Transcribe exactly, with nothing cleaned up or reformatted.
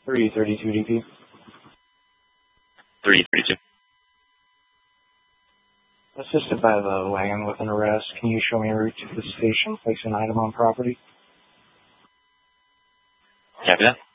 three thirty-two D P. three thirty-two. Assisted by the wagon with an arrest, can you show me a route to the station, place an item on property? Copy that.